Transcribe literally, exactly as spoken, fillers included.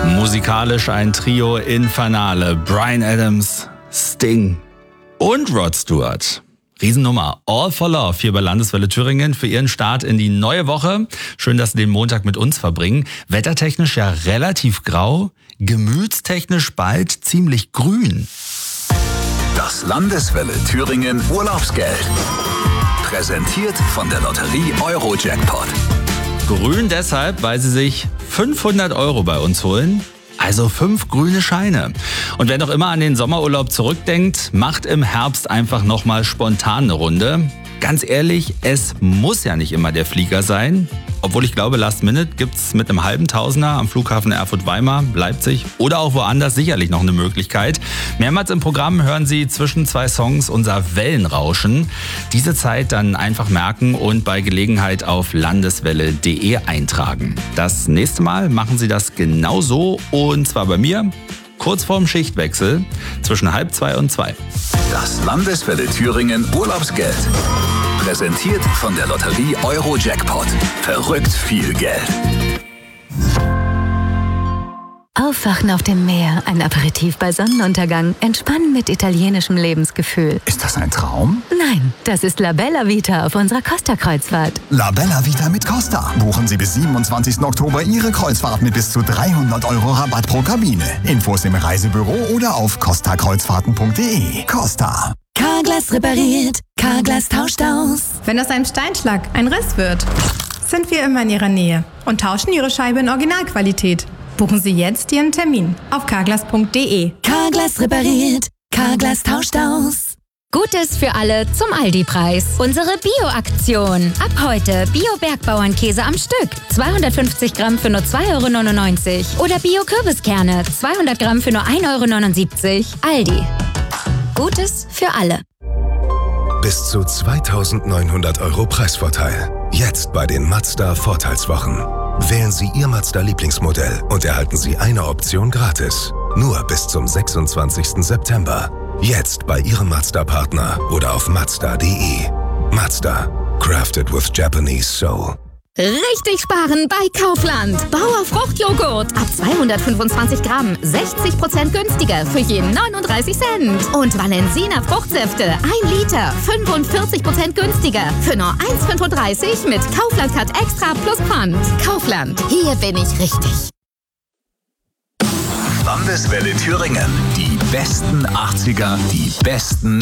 Musikalisch ein Trio Infernale. Bryan Adams, Sting und Rod Stewart. Riesennummer. All for Love hier bei Landeswelle Thüringen für Ihren Start in die neue Woche. Schön, dass Sie den Montag mit uns verbringen. Wettertechnisch ja relativ grau, gemütstechnisch bald ziemlich grün. Das Landeswelle Thüringen Urlaubsgeld. Präsentiert von der Lotterie Euro-Jackpot. Grün deshalb, weil Sie sich fünfhundert Euro bei uns holen. Also fünf grüne Scheine. Und wer noch immer an den Sommerurlaub zurückdenkt, macht im Herbst einfach nochmal spontan eine Runde. Ganz ehrlich, es muss ja nicht immer der Flieger sein. Obwohl ich glaube, Last Minute gibt's mit einem halben Tausender am Flughafen Erfurt-Weimar, Leipzig oder auch woanders sicherlich noch eine Möglichkeit. Mehrmals im Programm hören Sie zwischen zwei Songs unser Wellenrauschen. Diese Zeit dann einfach merken und bei Gelegenheit auf landeswelle punkt de eintragen. Das nächste Mal machen Sie das genauso und zwar bei mir kurz vorm Schichtwechsel zwischen halb zwei und zwei. Das Landeswelle Thüringen Urlaubsgeld. Präsentiert von der Lotterie Euro-Jackpot. Verrückt viel Geld. Aufwachen auf dem Meer, ein Aperitif bei Sonnenuntergang, entspannen mit italienischem Lebensgefühl. Ist das ein Traum? Nein, das ist La Bella Vita auf unserer Costa-Kreuzfahrt. La Bella Vita mit Costa. Buchen Sie bis siebenundzwanzigsten Oktober Ihre Kreuzfahrt mit bis zu dreihundert Euro Rabatt pro Kabine. Infos im Reisebüro oder auf costa kreuzfahrten punkt de. Costa. Carglass repariert, Carglass tauscht aus. Wenn aus einem Steinschlag ein Riss wird, sind wir immer in Ihrer Nähe und tauschen Ihre Scheibe in Originalqualität. Buchen Sie jetzt Ihren Termin auf carglass punkt de. Carglass repariert, Carglass tauscht aus. Gutes für alle zum Aldi-Preis. Unsere Bio-Aktion. Ab heute Bio-Bergbauernkäse am Stück. zweihundertfünfzig Gramm für nur zwei Euro neunundneunzig. Oder Bio-Kürbiskerne. zweihundert Gramm für nur ein Euro neunundsiebzig. Aldi. Gutes für alle. Bis zu zweitausendneunhundert Euro Preisvorteil. Jetzt bei den Mazda Vorteilswochen. Wählen Sie Ihr Mazda-Lieblingsmodell und erhalten Sie eine Option gratis. Nur bis zum sechsundzwanzigsten September. Jetzt bei Ihrem Mazda-Partner oder auf mazda punkt de. Mazda. Crafted with Japanese soul. Richtig sparen bei Kaufland. Bauer Fruchtjoghurt ab zweihundertfünfundzwanzig Gramm. sechzig Prozent günstiger für jeden neununddreißig Cent. Und Valensina Fruchtsäfte ein Liter. fünfundvierzig Prozent günstiger für nur eins Komma fünfunddreißig mit Kaufland Cut Extra plus Pfand. Kaufland. Hier bin ich richtig. Landeswelle Thüringen. Die besten achtziger, die besten